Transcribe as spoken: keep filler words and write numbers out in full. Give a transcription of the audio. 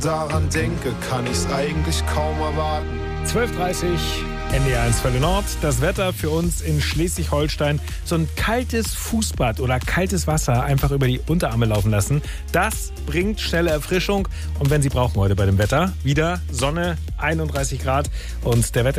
daran denke, kann ich's eigentlich kaum erwarten. zwölf Uhr dreißig, N D R eins Völle Nord. Das Wetter für uns in Schleswig-Holstein. So ein kaltes Fußbad oder kaltes Wasser einfach über die Unterarme laufen lassen. Das bringt schnelle Erfrischung. Und wenn Sie brauchen heute bei dem Wetter, wieder Sonne, einunddreißig Grad. Und der Wetter